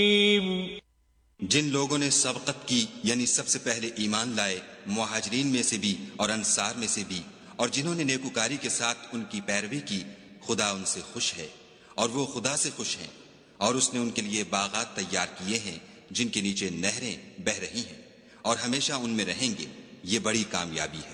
जिन लोगों ने सबकत की यानी सबसे पहले ईमान लाए मुहाजिरीन में से भी और अंसार में से भी, और जिन्होंने नेकुकारी के साथ उनकी पैरवी की, खुदा उनसे खुश है और वो खुदा से खुश हैं। और उसने उनके लिए बागात तैयार किए हैं जिनके नीचे नहरें बह रही हैं और हमेशा उनमें रहेंगे। ये बड़ी कामयाबी है।